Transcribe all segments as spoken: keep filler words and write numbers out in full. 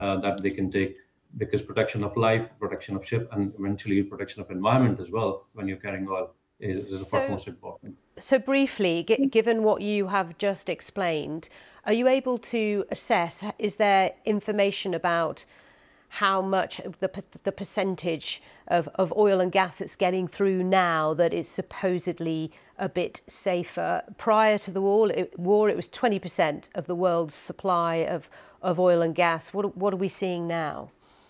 uh, that they can take, because protection of life, protection of ship, and eventually protection of environment as well when you're carrying oil is, is So, of utmost important. So briefly, g given what you have just explained, are you able to assess, is there information about how much the, the percentage of, of oil and gas that's getting through now that is supposedly a bit safer? Prior to the war, it, war, it was twenty percent of the world's supply of, of oil and gas. What, what are we seeing now?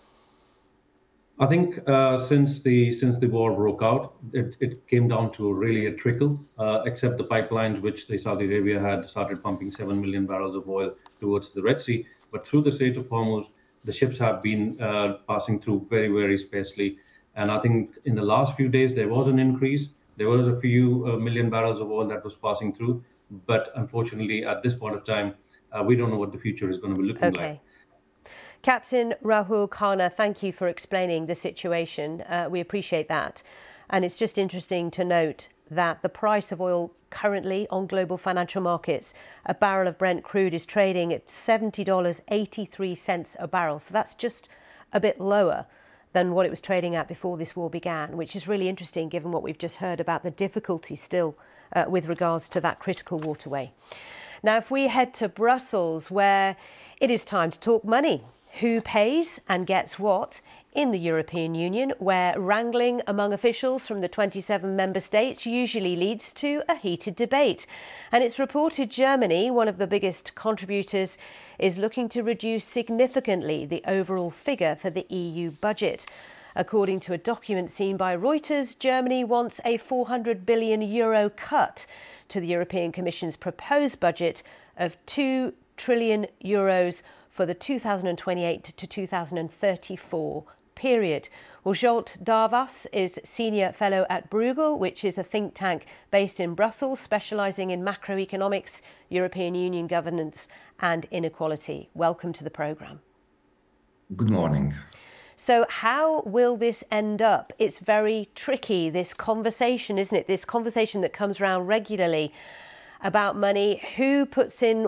I think uh, since the since the war broke out, it, it came down to really a trickle, uh, except the pipelines which the Saudi Arabia had started pumping seven million barrels of oil towards the Red Sea. But through the Strait of Hormuz, the ships have been uh, passing through very, very sparsely. And I think in the last few days, there was an increase. There was a few uh, million barrels of oil that was passing through. But unfortunately, at this point of time, uh, we don't know what the future is going to be looking Okay. like. Captain Rahul Khanna, thank you for explaining the situation. Uh, we appreciate that. And it's just interesting to note that the price of oil currently on global financial markets, a barrel of Brent crude is trading at seventy dollars and eighty-three cents a barrel. So that's just a bit lower than what it was trading at before this war began, which is really interesting given what we've just heard about the difficulty still uh, with regards to that critical waterway. Now, if we head to Brussels, where it is time to talk money. Who pays and gets what in the European Union, where wrangling among officials from the twenty-seven member states usually leads to a heated debate. And it's reported Germany, one of the biggest contributors, is looking to reduce significantly the overall figure for the E U budget. According to a document seen by Reuters, Germany wants a four hundred billion euro cut to the European Commission's proposed budget of two trillion euros for the two thousand twenty-eight to two thousand thirty-four period. Well, Zsolt Darvas is Senior Fellow at Bruegel, which is a think tank based in Brussels, specialising in macroeconomics, European Union governance and inequality. Welcome to the programme. Good morning. So how will this end up? It's very tricky, this conversation, isn't it? This conversation that comes around regularly about money, who puts in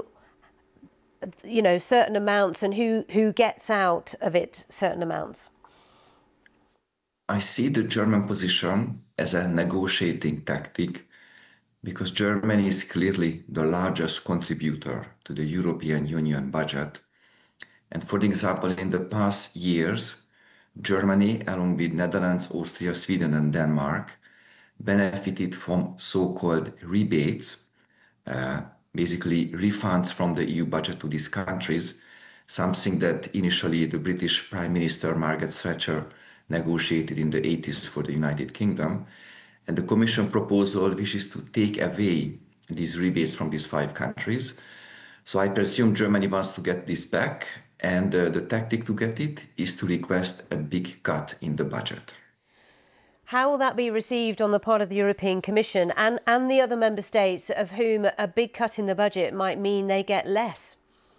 you know, certain amounts and who, who gets out of it certain amounts? I see the German position as a negotiating tactic because Germany is clearly the largest contributor to the European Union budget. And for example, in the past years, Germany, along with Netherlands, Austria, Sweden and Denmark, benefited from so-called rebates, uh, basically refunds from the E U budget to these countries, something that initially the British Prime Minister Margaret Thatcher negotiated in the eighties for the United Kingdom. And the Commission proposal wishes to take away these rebates from these five countries. So I presume Germany wants to get this back, and uh, the tactic to get it is to request a big cut in the budget. How will that be received on the part of the European Commission and, and the other member states, of whom a big cut in the budget might mean they get less?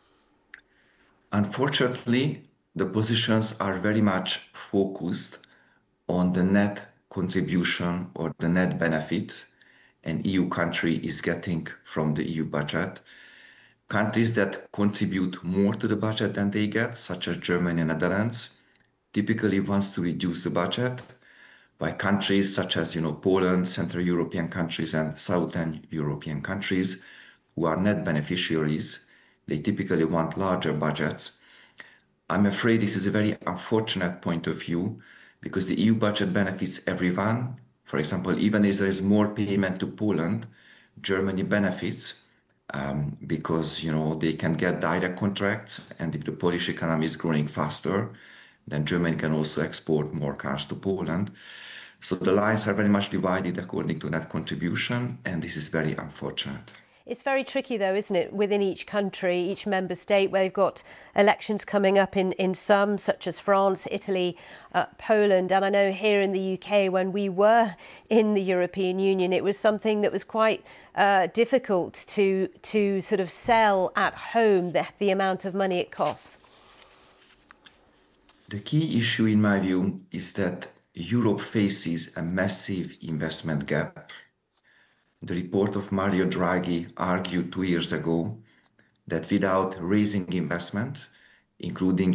Unfortunately, the positions are very much focused on the net contribution or the net benefit an E U country is getting from the E U budget. Countries that contribute more to the budget than they get, such as Germany and Netherlands, typically wants to reduce the budget, by countries such as, you know, Poland, Central European countries and Southern European countries who are net beneficiaries. They typically want larger budgets. I'm afraid this is a very unfortunate point of view because the E U budget benefits everyone. For example, even if there is more payment to Poland, Germany benefits um, because, you know, they can get direct contracts, and if the Polish economy is growing faster, then Germany can also export more cars to Poland. So the lines are very much divided according to net contribution, and this is very unfortunate. It's very tricky though, isn't it, within each country, each member state, where they've got elections coming up in, in some, such as France, Italy, uh, Poland. And I know here in the U K, when we were in the European Union, it was something that was quite uh, difficult to, to sort of sell at home, the, the amount of money it costs. The key issue, in my view, is that Europe faces a massive investment gap. The report of Mario Draghi argued two years ago that without raising investment, including